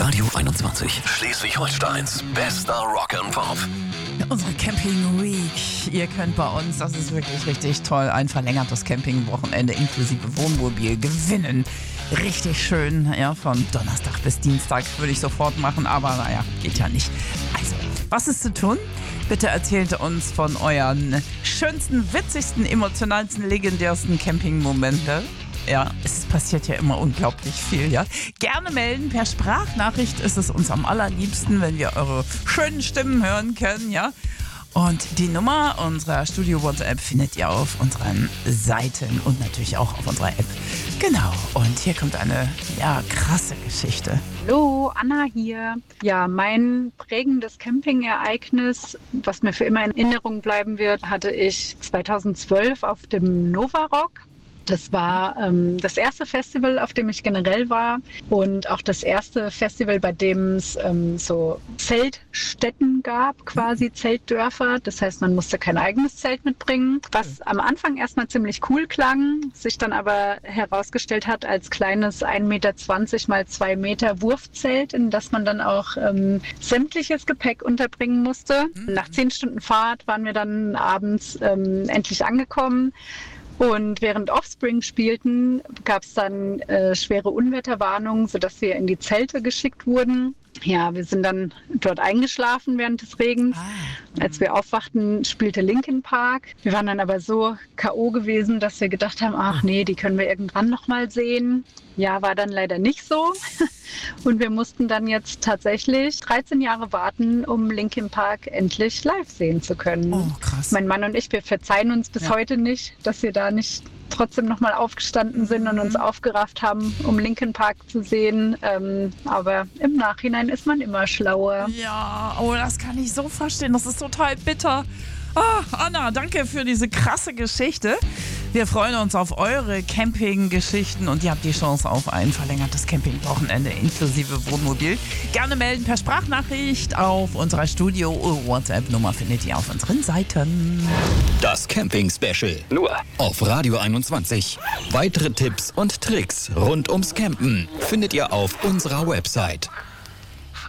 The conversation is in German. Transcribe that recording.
Radio 21. Schleswig-Holsteins bester Rock'n'Pop. Unsere Camping Week. Ihr könnt bei uns, das ist wirklich richtig toll, ein verlängertes Campingwochenende inklusive Wohnmobil gewinnen. Richtig schön, ja, von Donnerstag bis Dienstag würde ich sofort machen, aber naja, geht ja nicht. Also, was ist zu tun? Bitte erzählt uns von euren schönsten, witzigsten, emotionalsten, legendärsten Campingmomente. Ja, es passiert ja immer unglaublich viel, ja. Gerne melden, per Sprachnachricht ist es uns am allerliebsten, wenn wir eure schönen Stimmen hören können, ja. Und die Nummer unserer Studio-WhatsApp findet ihr auf unseren Seiten und natürlich auch auf unserer App. Genau, und hier kommt eine, ja, krasse Geschichte. Hallo, Anna hier. Ja, mein prägendes Campingereignis, was mir für immer in Erinnerung bleiben wird, hatte ich 2012 auf dem Nova Rock. Das war das erste Festival, auf dem ich generell war und auch das erste Festival, bei dem es so Zeltstätten gab, quasi Zeltdörfer. Das heißt, man musste kein eigenes Zelt mitbringen, was am Anfang erstmal ziemlich cool klang, sich dann aber herausgestellt hat als kleines 1,20 Meter mal 2 Meter Wurfzelt, in das man dann auch sämtliches Gepäck unterbringen musste. Nach 10 Stunden Fahrt waren wir dann abends endlich angekommen. Und während Offspring spielten, gab es dann schwere Unwetterwarnungen, sodass wir in die Zelte geschickt wurden. Ja, wir sind dann dort eingeschlafen während des Regens. Als wir aufwachten, spielte Linkin Park. Wir waren dann aber so K.O. gewesen, dass wir gedacht haben, ach nee, die können wir irgendwann noch mal sehen. Ja, war dann leider nicht so. Und wir mussten dann jetzt tatsächlich 13 Jahre warten, um Linkin Park endlich live sehen zu können. Oh, krass. Mein Mann und ich, wir verzeihen uns bis heute nicht, dass wir da nicht trotzdem nochmal aufgestanden sind und uns aufgerafft haben, um Linkin Park zu sehen. Aber im Nachhinein ist man immer schlauer. Ja, oh, das kann ich so verstehen. Das ist total bitter. Anna, danke für diese krasse Geschichte. Wir freuen uns auf eure Campinggeschichten und ihr habt die Chance auf ein verlängertes Campingwochenende inklusive Wohnmobil. Gerne melden per Sprachnachricht auf unserer Studio-WhatsApp-Nummer findet ihr auf unseren Seiten. Das Camping-Special. Nur auf Radio 21. Weitere Tipps und Tricks rund ums Campen findet ihr auf unserer Website.